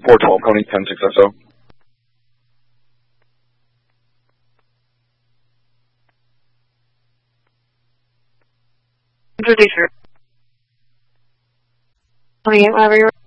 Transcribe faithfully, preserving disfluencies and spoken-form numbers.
four twelve, Coney ten six S O. Introducer. twenty-eight, whenever you're